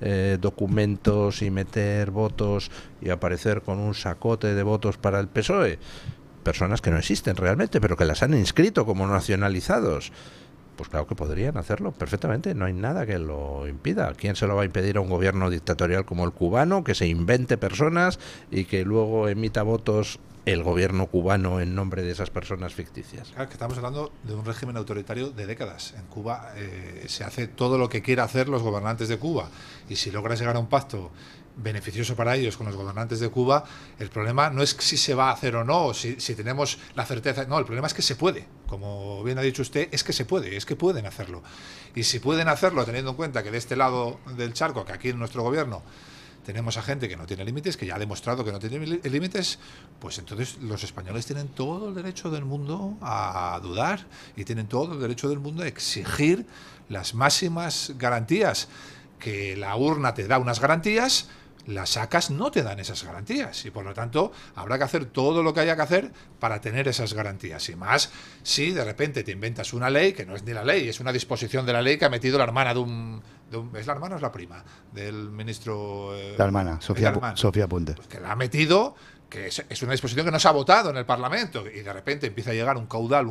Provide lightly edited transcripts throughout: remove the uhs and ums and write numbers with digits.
documentos y meter votos y aparecer con un sacote de votos para el PSOE, personas que no existen realmente, pero que las han inscrito como nacionalizados, pues claro que podrían hacerlo perfectamente, no hay nada que lo impida. ¿Quién se lo va a impedir a un gobierno dictatorial como el cubano, que se invente personas y que luego emita votos el gobierno cubano en nombre de esas personas ficticias? Claro, que estamos hablando de un régimen autoritario de décadas. En Cuba se hace todo lo que quiera hacer los gobernantes de Cuba, y si logras llegar a un pacto beneficioso para ellos con los gobernantes de Cuba, el problema no es si se va a hacer o no, o si tenemos la certeza, no, el problema es que se puede, como bien ha dicho usted, es que se puede, es que pueden hacerlo, y si pueden hacerlo teniendo en cuenta que de este lado del charco, que aquí en nuestro gobierno tenemos a gente que no tiene límites, que ya ha demostrado que no tiene límites, pues entonces los españoles tienen todo el derecho del mundo a dudar, y tienen todo el derecho del mundo a exigir las máximas garantías. Que la urna te da unas garantías, las sacas no te dan esas garantías, y por lo tanto habrá que hacer todo lo que haya que hacer para tener esas garantías. Y más si de repente te inventas una ley que no es ni la ley, es una disposición de la ley que ha metido la hermana de un ¿es la hermana o es la prima del ministro? La hermana, Sofía Puente. Pues que la ha metido, que es una disposición que no se ha votado en el Parlamento, y de repente empieza a llegar un caudal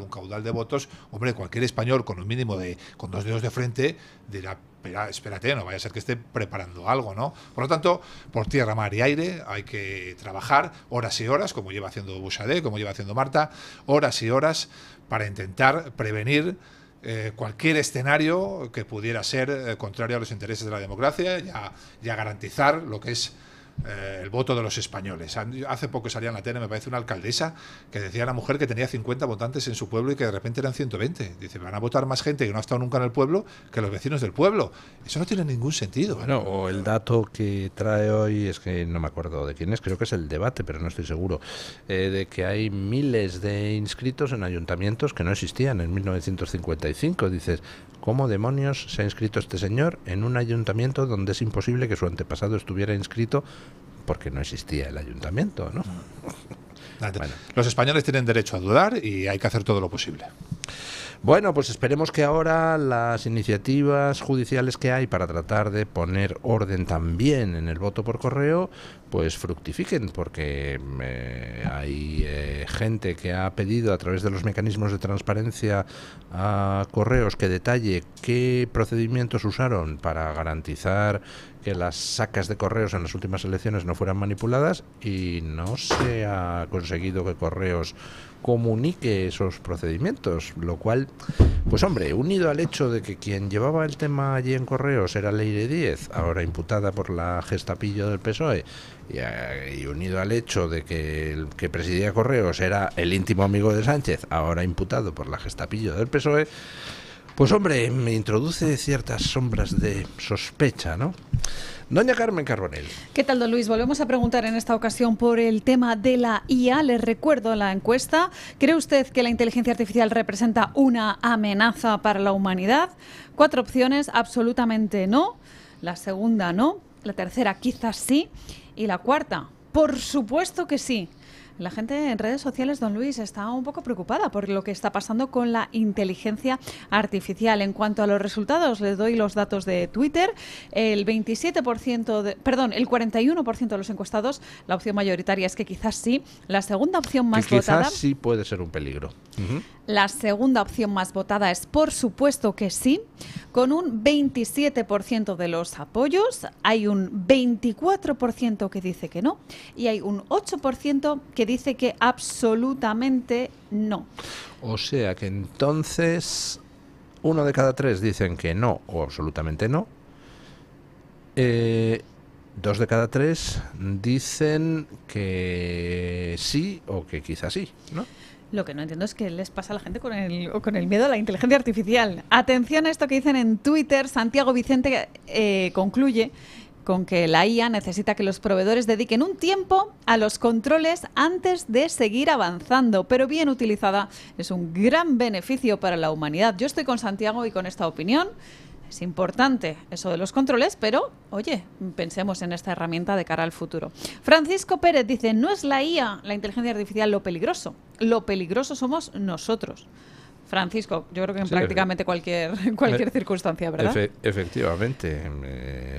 de votos. Hombre, cualquier español con un mínimo con 2 dedos de frente dirá, espérate, no vaya a ser que esté preparando algo, ¿no? Por lo tanto, por tierra, mar y aire hay que trabajar horas y horas, como lleva haciendo Buxadé, como lleva haciendo Marta, horas y horas para intentar prevenir cualquier escenario que pudiera ser contrario a los intereses de la democracia, y a garantizar lo que es el voto de los españoles. Hace poco salía en la tele, me parece, una alcaldesa que decía a la mujer que tenía 50 votantes en su pueblo y que de repente eran 120. Dice, van a votar más gente que no ha estado nunca en el pueblo que los vecinos del pueblo. Eso no tiene ningún sentido. Bueno, o el dato que trae hoy, es que no me acuerdo de quién es, creo que es El Debate, pero no estoy seguro, de que hay miles de inscritos en ayuntamientos que no existían en 1955. Dices, ¿cómo demonios se ha inscrito este señor en un ayuntamiento donde es imposible que su antepasado estuviera inscrito porque no existía el ayuntamiento, ¿no? Bueno. Los españoles tienen derecho a dudar y hay que hacer todo lo posible. Bueno, pues esperemos que ahora las iniciativas judiciales que hay para tratar de poner orden también en el voto por correo, pues fructifiquen, porque hay gente que ha pedido a través de los mecanismos de transparencia a Correos que detalle qué procedimientos usaron para garantizar que las sacas de correos en las últimas elecciones no fueran manipuladas, y no se ha conseguido que Correos comunique esos procedimientos, lo cual, pues hombre, unido al hecho de que quien llevaba el tema allí en Correos era Leire Díez, ahora imputada por la Gestapillo del PSOE, y unido al hecho de que el que presidía Correos era el íntimo amigo de Sánchez, ahora imputado por la Gestapillo del PSOE, pues hombre, me introduce ciertas sombras de sospecha, ¿no? Doña Carmen Carbonell. ¿Qué tal, don Luis? Volvemos a preguntar en esta ocasión por el tema de la IA. Les recuerdo la encuesta. ¿Cree usted que la inteligencia artificial representa una amenaza para la humanidad? 4 opciones: absolutamente no. La segunda, no. La tercera, quizás sí. Y la cuarta, por supuesto que sí. La gente en redes sociales, don Luis, está un poco preocupada por lo que está pasando con la inteligencia artificial. En cuanto a los resultados, les doy los datos de Twitter. El 41% de los encuestados, la opción mayoritaria es que quizás sí. La segunda opción más votada... Quizás sí puede ser un peligro. La segunda opción más votada es por supuesto que sí, con un 27% de los apoyos. Hay un 24% que dice que no, y hay un 8% que dice que absolutamente no. O sea que entonces 1 de cada 3 dicen que no o absolutamente no. 2 de cada 3 dicen que sí o que quizás sí, ¿no? Lo que no entiendo es qué les pasa a la gente con el miedo a la inteligencia artificial. Atención a esto que dicen en Twitter. Santiago Vicente concluye con que la IA necesita que los proveedores dediquen un tiempo a los controles antes de seguir avanzando, pero bien utilizada es un gran beneficio para la humanidad. Yo estoy con Santiago y con esta opinión. Es importante eso de los controles, pero, oye, pensemos en esta herramienta de cara al futuro. Francisco Pérez dice, no es la IA, la inteligencia artificial, lo peligroso somos nosotros. Francisco, yo creo que en prácticamente cualquier circunstancia, ¿verdad? Efectivamente.